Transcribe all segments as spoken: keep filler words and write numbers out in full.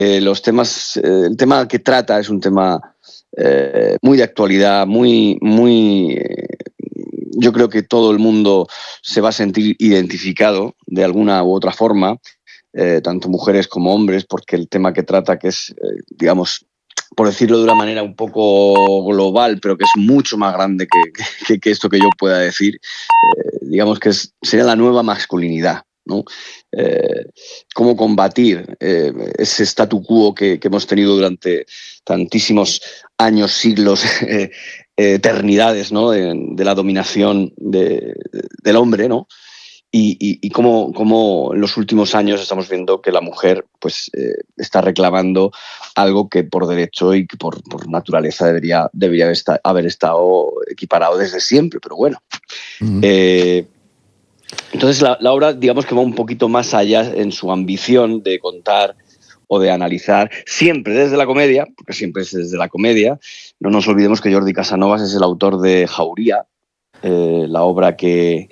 eh, los temas, eh, el tema que trata es un tema eh, muy de actualidad, muy, muy eh, yo creo que todo el mundo se va a sentir identificado de alguna u otra forma, eh, tanto mujeres como hombres, porque el tema que trata, que es, eh, digamos, por decirlo de una manera un poco global, pero que es mucho más grande que, que, que esto que yo pueda decir, eh, digamos que es, sería la nueva masculinidad, ¿no? Eh, cómo combatir eh, ese statu quo que, que hemos tenido durante tantísimos años, siglos, eh, eternidades, ¿no? de, de la dominación de, de, del hombre, ¿no? Y, y, y cómo, cómo en los últimos años estamos viendo que la mujer pues, eh, está reclamando algo que por derecho y que por, por naturaleza debería, debería estar, haber estado equiparado desde siempre, pero bueno. Uh-huh. Eh, entonces la, la obra, digamos que va un poquito más allá en su ambición de contar o de analizar, siempre desde la comedia, porque siempre es desde la comedia. No nos olvidemos que Jordi Casanovas es el autor de Jauría, eh, la obra que...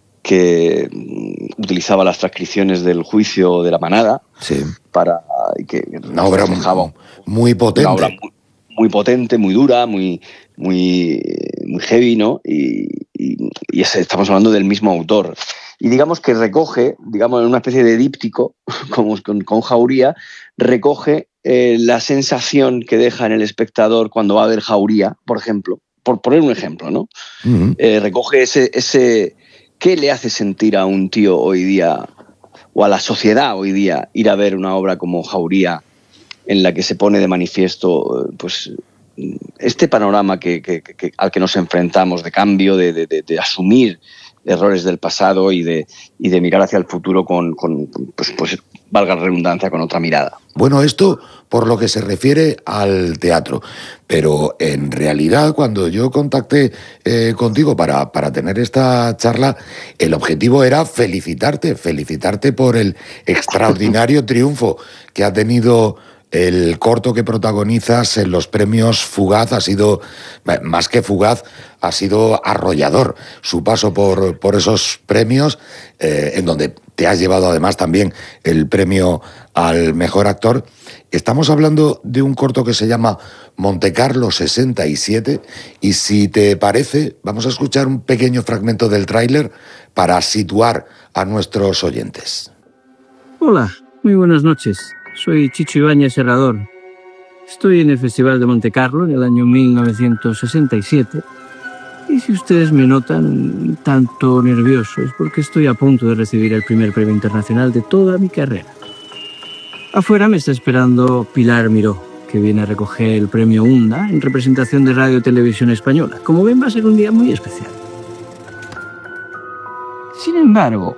que utilizaba las transcripciones del juicio de la manada, sí. para que una obra muy, muy potente, una obra muy, muy potente, muy dura, muy, muy, muy heavy, ¿no? Y, y, y es, estamos hablando del mismo autor. Y digamos que recoge, digamos, en una especie de díptico, como con, con Jauría, recoge eh, la sensación que deja en el espectador cuando va a ver Jauría, por ejemplo, por poner un ejemplo, ¿no? Uh-huh. Eh, recoge ese, ese ¿qué le hace sentir a un tío hoy día, o a la sociedad hoy día, ir a ver una obra como Jauría, en la que se pone de manifiesto pues, este panorama que, que, que, al que nos enfrentamos, de cambio, de, de, de asumir errores del pasado y de, y de mirar hacia el futuro con, con pues, pues, valga la redundancia, con otra mirada? Bueno, esto por lo que se refiere al teatro, pero en realidad cuando yo contacté eh, contigo para, para tener esta charla, el objetivo era felicitarte, felicitarte por el extraordinario triunfo que ha tenido el corto que protagonizas en los premios Fugaz. Ha sido, más que fugaz, ha sido arrollador su paso por, por esos premios, eh, en donde te has llevado además también el premio al mejor actor. Estamos hablando de un corto que se llama Montecarlo sesenta y siete, y si te parece, vamos a escuchar un pequeño fragmento del tráiler para situar a nuestros oyentes. Hola, muy buenas noches. Soy Chicho Ibáñez Serrador. Estoy en el Festival de Montecarlo en el año mil novecientos sesenta y siete. Y si ustedes me notan un tanto nervioso, es porque estoy a punto de recibir el primer premio internacional de toda mi carrera. Afuera me está esperando Pilar Miró, que viene a recoger el premio UNDA en representación de Radio Televisión Española. Como ven, va a ser un día muy especial. Sin embargo,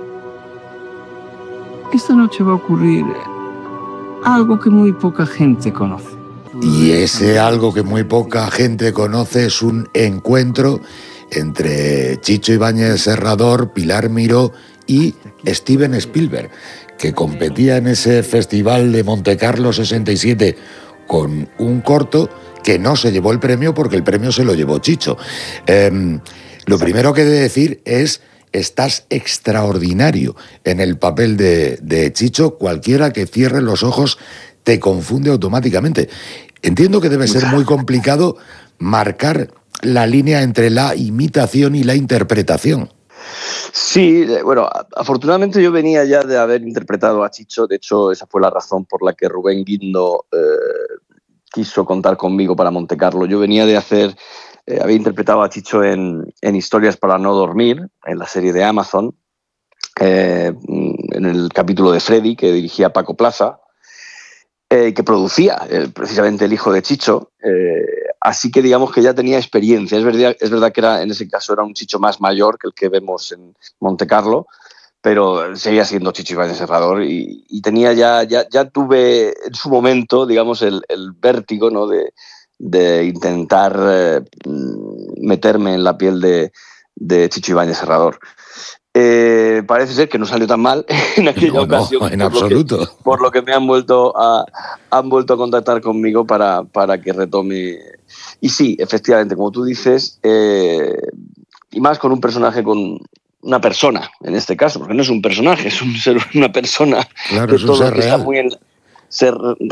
esta noche va a ocurrir algo que muy poca gente conoce. Y ese algo que muy poca gente conoce es un encuentro entre Chicho Ibáñez Serrador, Pilar Miró y Steven Spielberg, que competía en ese festival de Montecarlo sesenta y siete con un corto que no se llevó el premio porque el premio se lo llevó Chicho. Eh, lo primero que he de decir es: estás extraordinario en el papel de, de Chicho. Cualquiera que cierre los ojos te confunde automáticamente. Entiendo que debe ser muy complicado marcar la línea entre la imitación y la interpretación. Sí, bueno, afortunadamente yo venía ya de haber interpretado a Chicho. De hecho, esa fue la razón por la que Rubén Guindo eh, quiso contar conmigo para Montecarlo. Yo venía de hacer, eh, había interpretado a Chicho en, en Historias para no dormir, en la serie de Amazon, eh, en el capítulo de Freddy, que dirigía Paco Plaza, eh, que producía eh, precisamente el hijo de Chicho. Eh, así que digamos que ya tenía experiencia. Es verdad, es verdad que era, en ese caso era un Chicho más mayor que el que vemos en Montecarlo, pero seguía siendo Chicho Ibáñez Serrador, y, y tenía ya, ya, ya tuve en su momento, digamos, el, el vértigo, ¿no? de, de intentar eh, meterme en la piel de, de Chicho Ibáñez Serrador. Eh, parece ser que no salió tan mal en aquella no, ocasión. No, en por absoluto. Lo que, por lo que me han vuelto a, han vuelto a contactar conmigo para, para que retome. Y sí, efectivamente, como tú dices, eh, y más con un personaje, con una persona, en este caso, porque no es un personaje, es un ser, una persona. Claro, que es un todo ser que real. Está muy en, se